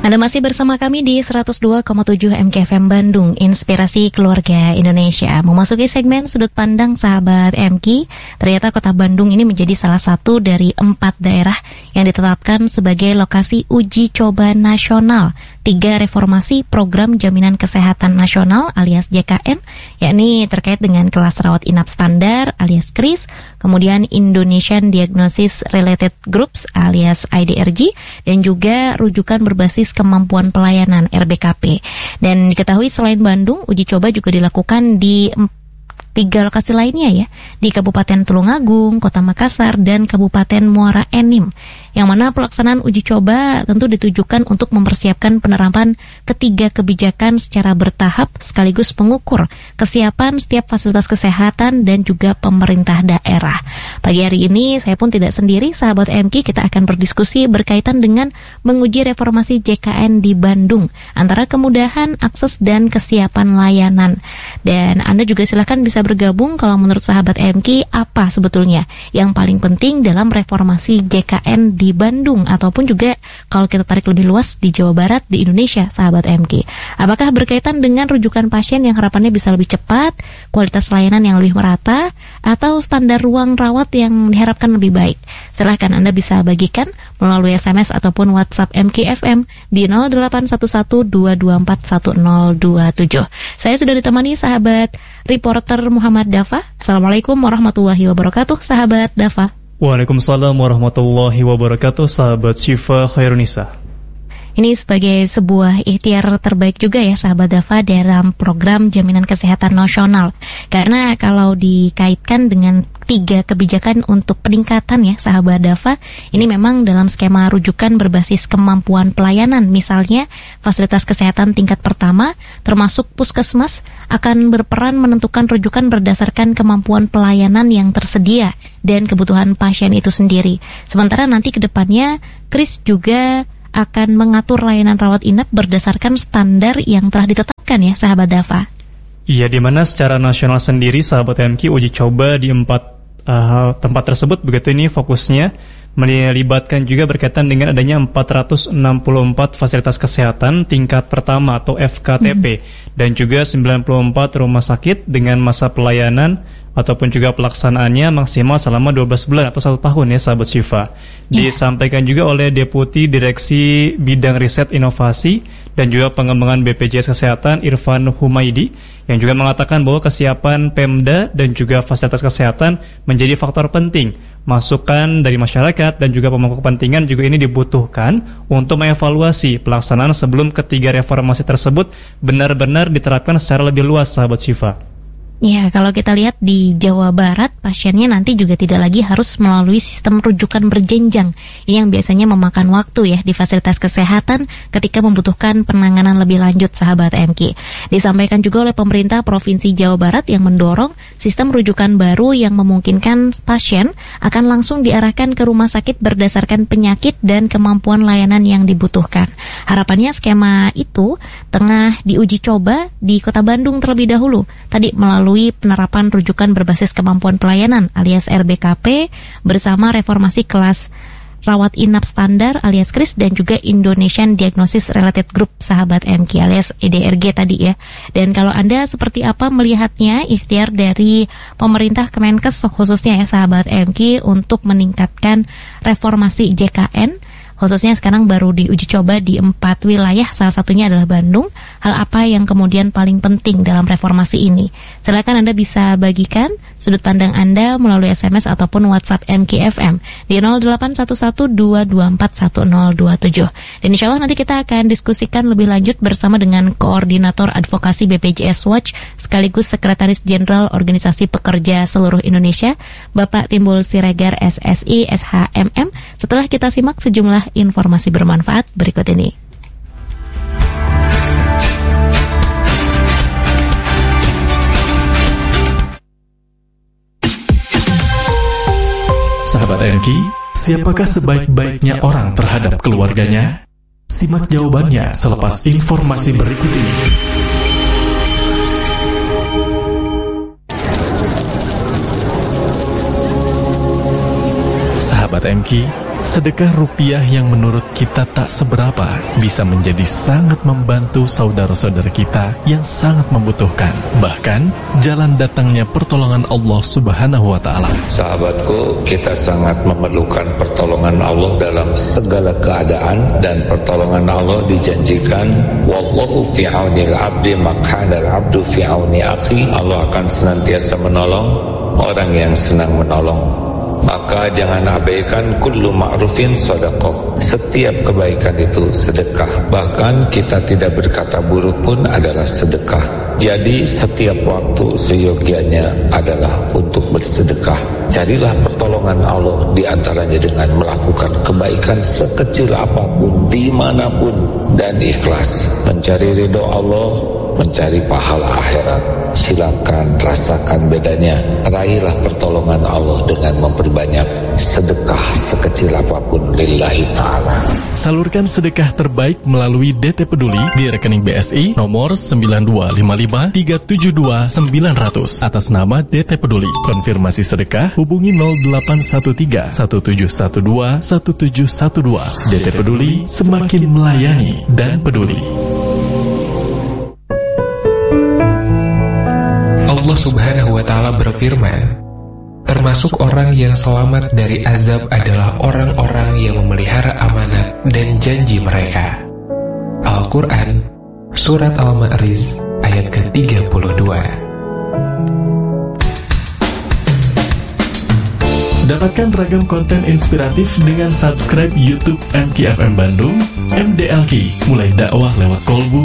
Anda masih bersama kami di 102,7 MKFM Bandung, Inspirasi Keluarga Indonesia. Memasuki segmen Sudut Pandang Sahabat MK, ternyata Kota Bandung ini menjadi salah satu dari 4 daerah yang ditetapkan sebagai lokasi uji coba nasional 3 reformasi Program Jaminan Kesehatan Nasional alias JKN, yakni terkait dengan kelas rawat inap standar alias KRIS, kemudian Indonesian Diagnosis Related Groups alias IDRG, dan juga rujukan berbasis kemampuan pelayanan RBKP. Dan diketahui selain Bandung, uji coba juga dilakukan di 3 lokasi lainnya ya, di Kabupaten Tulungagung, Kota Makassar, dan Kabupaten Muara Enim, yang mana pelaksanaan uji coba tentu ditujukan untuk mempersiapkan penerapan ketiga kebijakan secara bertahap sekaligus mengukur kesiapan setiap fasilitas kesehatan dan juga pemerintah daerah. Pagi hari ini saya pun tidak sendiri, sahabat MK, kita akan berdiskusi berkaitan dengan menguji reformasi JKN di Bandung, antara kemudahan, akses, dan kesiapan layanan. Dan Anda juga silakan bisa bergabung kalau menurut sahabat MK apa sebetulnya yang paling penting dalam reformasi JKN di Bandung, ataupun juga kalau kita tarik lebih luas di Jawa Barat, di Indonesia, sahabat MK. Apakah berkaitan dengan rujukan pasien yang harapannya bisa lebih cepat, kualitas layanan yang lebih merata, atau standar ruang rawat yang diharapkan lebih baik? Silahkan Anda bisa bagikan melalui SMS ataupun WhatsApp MKFM di 081122410027. Saya sudah ditemani sahabat reporter Muhammad Dafa. Assalamualaikum warahmatullahi wabarakatuh, sahabat Dafa. Waalaikumsalam warahmatullahi wabarakatuh, sahabat Syifa Khairunisa. Ini sebagai sebuah ikhtiar terbaik juga ya sahabat Dafa dalam program Jaminan Kesehatan Nasional. Karena kalau dikaitkan dengan 3 kebijakan untuk peningkatan ya sahabat Dafa, ini memang dalam skema rujukan berbasis kemampuan pelayanan. Misalnya fasilitas kesehatan tingkat pertama termasuk puskesmas akan berperan menentukan rujukan berdasarkan kemampuan pelayanan yang tersedia dan kebutuhan pasien itu sendiri. Sementara nanti ke depannya KRIS juga akan mengatur layanan rawat inap berdasarkan standar yang telah ditetapkan ya sahabat Dafa. Iya, di mana secara nasional sendiri sahabat MK uji coba di 4 tempat tersebut, begitu ini fokusnya melibatkan juga berkaitan dengan adanya 464 fasilitas kesehatan tingkat pertama atau FKTP dan juga 94 rumah sakit dengan masa pelayanan ataupun juga pelaksanaannya maksimal selama 12 bulan atau 1 tahun ya sahabat Syifa. Disampaikan juga oleh Deputi Direksi Bidang Riset Inovasi dan juga Pengembangan BPJS Kesehatan Irfan Humaydi, yang juga mengatakan bahwa kesiapan Pemda dan juga fasilitas kesehatan menjadi faktor penting. Masukan dari masyarakat dan juga pemangku kepentingan juga ini dibutuhkan untuk mengevaluasi pelaksanaan sebelum ketiga reformasi tersebut benar-benar diterapkan secara lebih luas sahabat Syifa. Ya, kalau kita lihat di Jawa Barat, pasiennya nanti juga tidak lagi harus melalui sistem rujukan berjenjang yang biasanya memakan waktu ya di fasilitas kesehatan ketika membutuhkan penanganan lebih lanjut sahabat MK. Disampaikan juga oleh pemerintah Provinsi Jawa Barat yang mendorong sistem rujukan baru yang memungkinkan pasien akan langsung diarahkan ke rumah sakit berdasarkan penyakit dan kemampuan layanan yang dibutuhkan. Harapannya skema itu tengah diuji coba di Kota Bandung terlebih dahulu. Tadi melalui penerapan rujukan berbasis kemampuan pelayanan alias RBKP bersama reformasi kelas rawat inap standar alias KRIS dan juga Indonesian Diagnosis Related Group sahabat MK alias IDRG tadi ya. Dan kalau Anda seperti apa melihatnya ikhtiar dari pemerintah Kemenkes khususnya ya sahabat MK untuk meningkatkan reformasi JKN, khususnya sekarang baru diuji coba di 4 wilayah, salah satunya adalah Bandung. Hal apa yang kemudian paling penting dalam reformasi ini? Silakan Anda bisa bagikan sudut pandang Anda melalui SMS ataupun WhatsApp MKFM di 081122410027. Dan insya Allah nanti kita akan diskusikan lebih lanjut bersama dengan Koordinator Advokasi BPJS Watch sekaligus Sekretaris Jenderal Organisasi Pekerja Seluruh Indonesia, Bapak Timbul Siregar SSI SHMM, setelah kita simak sejumlah informasi bermanfaat berikut ini. Sahabat MK, siapakah sebaik-baiknya orang terhadap keluarganya? Simak jawabannya selepas informasi berikut ini. Sahabat MK, Sedekah rupiah yang menurut kita tak seberapa bisa menjadi sangat membantu saudara-saudara kita yang sangat membutuhkan. Bahkan, jalan datangnya pertolongan Allah Subhanahu wa Ta'ala. Sahabatku, kita sangat memerlukan pertolongan Allah dalam segala keadaan, dan pertolongan Allah dijanjikan, wallahu fi aunil abdi maq'adal abdu fi auni akhi. Allah akan senantiasa menolong orang yang senang menolong. Maka jangan abaikan kullu ma'rufin sedekah. Setiap kebaikan itu sedekah. Bahkan kita tidak berkata buruk pun adalah sedekah. Jadi setiap waktu seyogianya adalah untuk bersedekah. Carilah pertolongan Allah di antaranya dengan melakukan kebaikan sekecil apapun, dimanapun, dan ikhlas. Mencari ridho Allah, mencari pahala akhirat. Silakan rasakan bedanya. Raihlah pertolongan Allah dengan memperbanyak sedekah sekecil apapun lillahi ta'ala. Salurkan sedekah terbaik melalui DT Peduli di rekening BSI nomor 9255372900 atas nama DT Peduli. Konfirmasi sedekah hubungi 0813 1712 1712. DT Peduli, semakin melayani dan peduli. Allah Subhanahu wa Ta'ala berfirman, termasuk orang yang selamat dari azab adalah orang-orang yang memelihara amanat dan janji mereka. Al-Quran, Surat Al-Ma'arij, ayat ke-32. Dapatkan ragam konten inspiratif dengan subscribe YouTube MKFM Bandung, MDLQ, mulai dakwah lewat kolbu